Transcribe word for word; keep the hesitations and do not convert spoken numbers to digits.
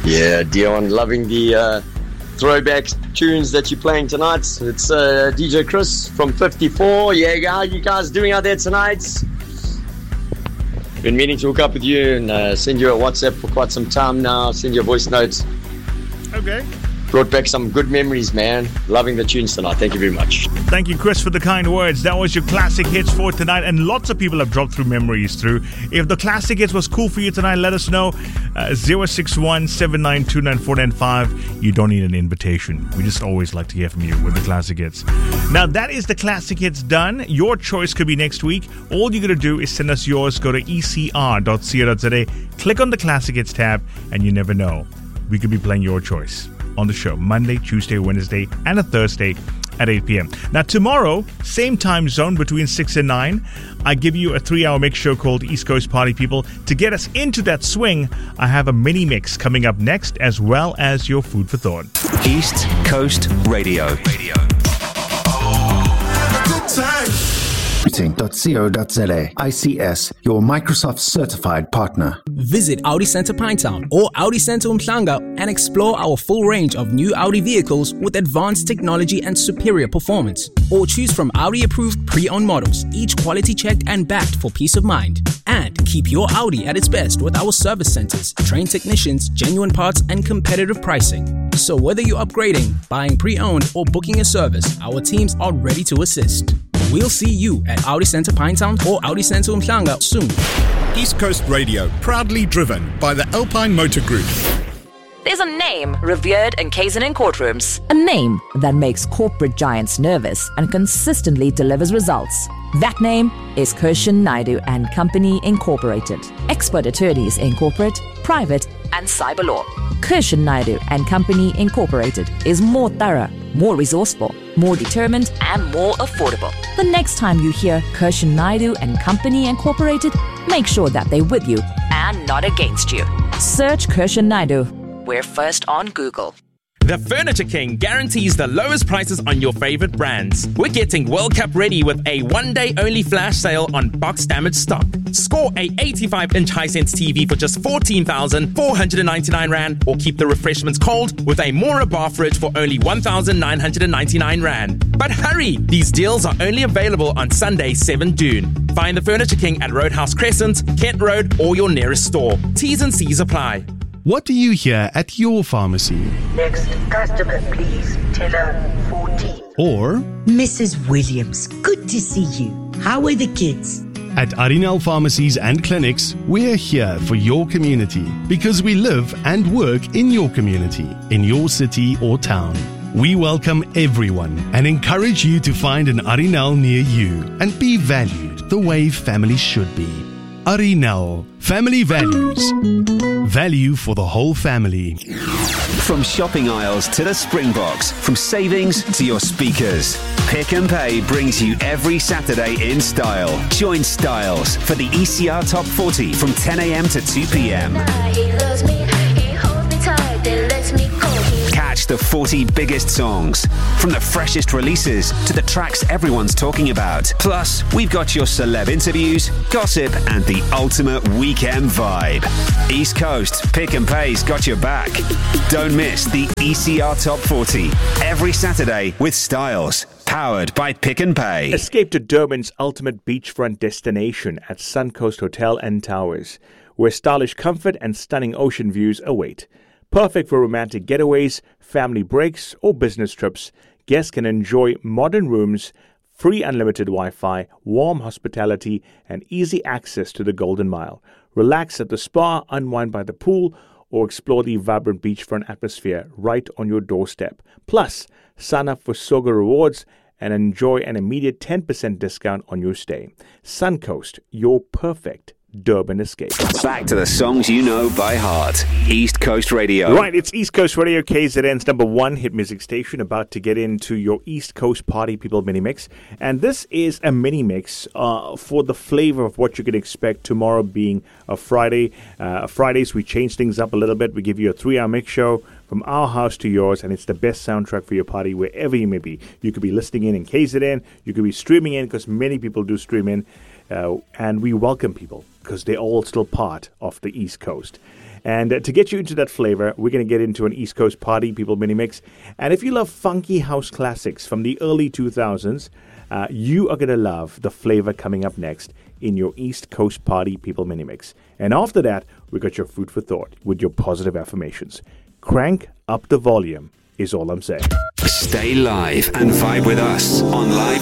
Yeah, Dion, loving the uh, throwback tunes that you're playing tonight. It's uh, D J Chris from fifty-four. Yeah, how you guys doing out there tonight? Been meaning to hook up with you and uh, send you a WhatsApp for quite some time now. Send you a voice note. Okay. Brought back some good memories, man. Loving the tunes tonight. Thank you very much. Thank you, Chris, for the kind words. That was your classic hits for tonight, and lots of people have dropped through memories through. If the classic hits was cool for you tonight, let us know. Uh, zero six one, seven nine two, nine four nine five. You don't need an invitation. We just always like to hear from you with the classic hits. Now, that is the classic hits done. Your choice could be next week. All you got to do is send us yours. Go to e c r dot co dot z a, click on the classic hits tab, and you never know. We could be playing your choice on the show Monday, Tuesday, Wednesday, and a Thursday at eight p.m. Now, tomorrow, same time zone between six and nine, I give you a three-hour mix show called East Coast Party People. To get us into that swing, I have a mini mix coming up next, as well as your food for thought. East Coast Radio. Radio. Good time. dot co dot z a. I C S, your Microsoft certified partner. Visit Audi Centre Pinetown or Audi Centre Umhlanga and explore our full range of new Audi vehicles with advanced technology and superior performance. Or choose from Audi-approved pre-owned models, each quality checked and backed for peace of mind. And keep your Audi at its best with our service centres, trained technicians, genuine parts and competitive pricing. So whether you're upgrading, buying pre-owned or booking a service, our teams are ready to assist. We'll see you at Audi Centre Pinetown or Audi Centre Umhlanga soon. East Coast Radio, proudly driven by the Alpine Motor Group. There's a name revered in K Z N courtrooms. A name that makes corporate giants nervous and consistently delivers results. That name is Kirshan Naidu and Company Incorporated. Expert attorneys in corporate, private, and cyber law. Kirshan Naidu and Company Incorporated is more thorough, more resourceful, more determined, and more affordable. The next time you hear Kirshan Naidu and Company Incorporated, make sure that they're with you and not against you. Search Kirshan Naidu. We're first on Google. The Furniture King guarantees the lowest prices on your favorite brands. We're getting World Cup ready with a one-day only flash sale on box damaged stock. Score a eighty-five inch Hisense T V for just fourteen thousand four hundred ninety-nine rand, or keep the refreshments cold with a Mora bar fridge for only one thousand nine hundred ninety-nine rand. But hurry! These deals are only available on Sunday, seventh June. Find the Furniture King at Roadhouse Crescent, Kent Road, or your nearest store. T's and C's apply. What do you hear at your pharmacy? Next customer, please. Teller fourteen. Or Missus Williams, good to see you. How are the kids? At Arinal Pharmacies and Clinics, we're here for your community because we live and work in your community, in your city or town. We welcome everyone and encourage you to find an Arinal near you and be valued the way family should be. Arinal, family values. Value for the whole family. From shopping aisles to the Springboks, from savings to your speakers, Pick and Pay brings you every Saturday in style. Join Styles for the E C R Top forty from ten a.m. to two p.m. Catch the forty biggest songs, from the freshest releases to the tracks everyone's talking about. Plus, we've got your celeb interviews, gossip, and the ultimate weekend vibe. East Coast Pick and Pay's got your back. Don't miss the E C R Top forty every Saturday with Styles. Powered by Pick and Pay. Escape to Durban's ultimate beachfront destination at Suncoast Hotel and Towers, where stylish comfort and stunning ocean views await. Perfect for romantic getaways, family breaks, or business trips, guests can enjoy modern rooms, free unlimited Wi-Fi, warm hospitality, and easy access to the Golden Mile. Relax at the spa, unwind by the pool, or explore the vibrant beachfront atmosphere right on your doorstep. Plus, sign up for Soga Rewards and enjoy an immediate ten percent discount on your stay. Suncoast, your perfect Durban escape. Back to the songs you know by heart. East Coast Radio. Right, it's East Coast Radio, K Z N's number one hit music station, about to get into your East Coast Party People mini mix. And this is a mini mix uh, for the flavor of what you can expect tomorrow being a Friday. Uh, Fridays, we change things up a little bit. We give you a three-hour mix show from our house to yours, and it's the best soundtrack for your party wherever you may be. You could be listening in in K Z N, you could be streaming in, because many people do stream in, uh, and we welcome people because they're all still part of the East Coast. And uh, to get you into that flavor, we're going to get into an East Coast Party People mini mix. And if you love funky house classics from the early two thousands, uh, you are going to love the flavor coming up next in your East Coast Party People mini mix. And after that, we got your food for thought with your positive affirmations. Crank up the volume is all I'm saying. Stay live and vibe with us on Live